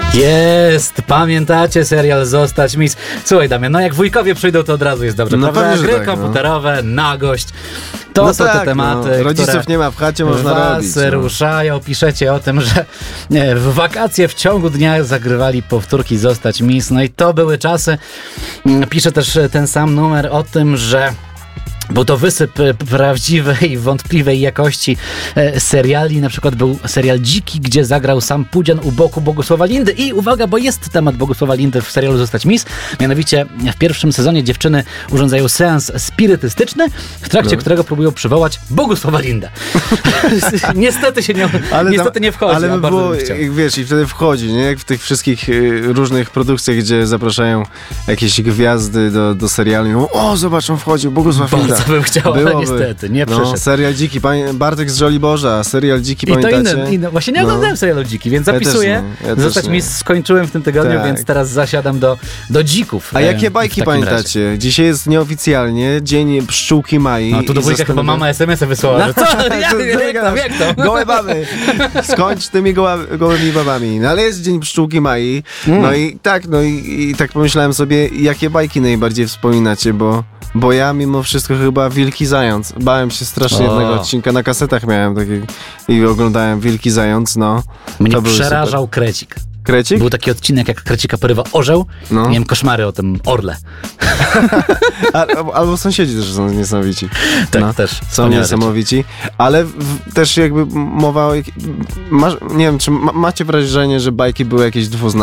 Jest! Pamiętacie serial Zostać Miss? Słuchaj, Damian, no jak wujkowie przyjdą, to od razu jest dobrze, No prawda? pewnie, że Gry tak, no. komputerowe, nagość. To No są tak, te tematy, rodziców które nie ma w chacie, można was robić. ruszają. Piszecie o tym, że w wakacje w ciągu dnia zagrywali powtórki Zostać Miss. No i to były czasy. Pisze też ten sam numer o tym, że był to wysyp prawdziwej, wątpliwej jakości seriali. Na przykład był serial Dziki, gdzie zagrał sam Pudzian u boku Bogusława Lindy. I uwaga, bo jest temat Bogusława Lindy w serialu Zostać Miss. Mianowicie w pierwszym sezonie dziewczyny urządzają seans spirytystyczny, w trakcie którego próbują przywołać Bogusława Lindę. Niestety się nie, nie wchodzi. Ale by bardzo było, bym chciał. jak wiesz, i wtedy wchodzi, nie? Jak w tych wszystkich różnych produkcjach, gdzie zapraszają jakieś gwiazdy do serialu i mówią, o, zobacz, on wchodził, Bogusław Linda. Bardzo bym chciał, ale niestety nie przyszedł. Serial Dziki, Bartek z Żoliborza, serial Dziki, I to pamiętacie? inny. Właśnie nie oglądałem serialu Dziki, więc zapisuję. Ja też Zostać nie. Miss skończyłem w tym tygodniu, Tak. więc teraz zasiadam do dzików. A jakie bajki pamiętacie? Dzisiaj jest nieoficjalnie Dzień Pszczółki Mai. No tu do wujka chyba mama SMS-a wysłała, że co? Jak to? Gołe baby! Skończ tymi gołymi babami. No ale jest Dzień Pszczółki Mai. No i tak pomyślałem sobie, jakie bajki najbardziej wspominacie, bo ja mimo wszystko chyba Wilki Zając. Bałem się strasznie jednego odcinka, na kasetach miałem taki i oglądałem Wilki Zając, no. Mnie przerażał Krecik. Krecik? Był taki odcinek, jak Krecika porywa orzeł. No. Miałem koszmary o tym orle. Albo sąsiedzi też są niesamowici. Tak, też. Są niesamowici. Ale też jakby mowa o... nie wiem, czy macie wrażenie, że bajki były jakieś dwuznaczne?